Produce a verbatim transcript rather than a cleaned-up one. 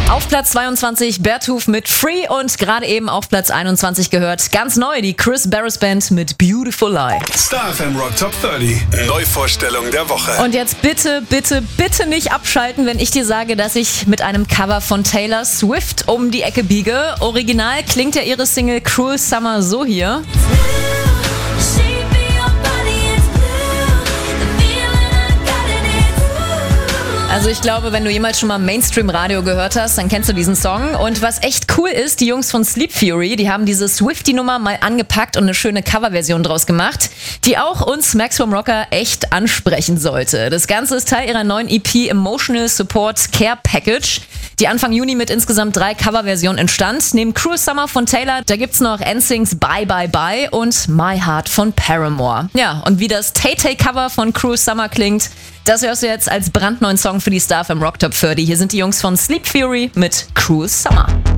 Auf Platz zweiundzwanzig Bertuf mit Free und gerade eben auf Platz einundzwanzig gehört ganz neu die Chris Barris Band mit Beautiful Lie. Star F M Rock Top dreißig. Neuvorstellung der Woche. Und jetzt bitte, bitte, bitte nicht abschalten, wenn ich dir sage, dass ich mit einem Cover von Taylor Swift um die Ecke biege. Original klingt ja ihre Single Cruel Summer so hier. Also ich glaube, wenn du jemals schon mal Mainstream-Radio gehört hast, dann kennst du diesen Song. Und was echt cool ist, die Jungs von Sleep Fury, die haben diese Swiftie-Nummer mal angepackt und eine schöne Coverversion draus gemacht, die auch uns Maximum Rocker echt ansprechen sollte. Das Ganze ist Teil ihrer neuen E P Emotional Support Care Package, die Anfang Juni mit insgesamt drei Coverversionen entstand. Neben Cruel Summer von Taylor, da gibt's noch N Syncs Bye Bye Bye und My Heart von Paramore. Ja, und wie das Tay-Tay-Cover von Cruel Summer klingt, das hörst du jetzt als brandneuen Song für die Star F M Rock Top dreißig. Hier sind die Jungs von Sleep Fury mit Cruel Summer.